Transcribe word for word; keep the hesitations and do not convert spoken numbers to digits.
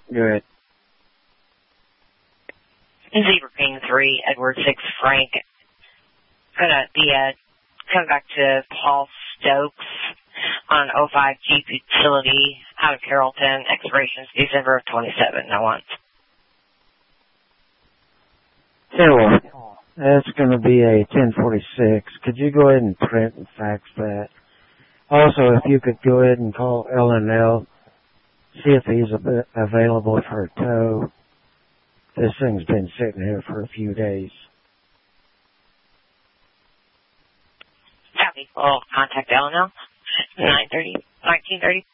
Good. Zebra King three, Edward six, Frank. Gonna be uh, coming back to Paul Stokes on oh five Jeep Utility out of Carrollton. Expirations December twenty-seventh. I want. Hello. That's going to be a ten forty-six. Could you go ahead and print and fax that? Also, if you could go ahead and call L and L, see if he's a available for a tow. This thing's been sitting here for a few days. Copy. Well, contact L and L. nine thirty, nineteen thirty